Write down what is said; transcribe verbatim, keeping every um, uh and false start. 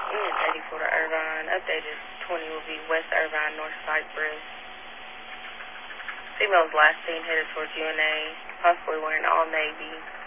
Unit eighty-four to Irvine. Updated twenty will be West Irvine, North Cypress. Female's last seen headed towards U N A, possibly wearing all navy.